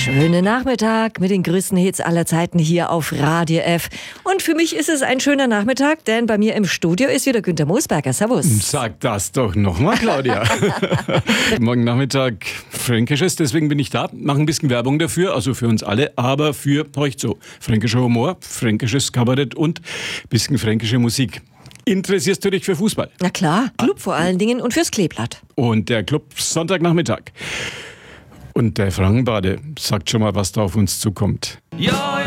Schönen Nachmittag mit den größten Hits aller Zeiten hier auf Radio F. Und für mich ist es ein schöner Nachmittag, denn bei mir im Studio ist wieder Günter Moosberger. Servus. Sag das doch nochmal, Claudia. Morgen Nachmittag Fränkisches, deswegen bin ich da. Mache ein bisschen Werbung dafür, also für uns alle, aber für euch so. Fränkischer Humor, fränkisches Kabarett und ein bisschen fränkische Musik. Interessierst du dich für Fußball? Na klar, Club vor allen Dingen und fürs Kleeblatt. Und der Club Sonntagnachmittag. Und der Frankenbade sagt schon mal, was da auf uns zukommt. Ja,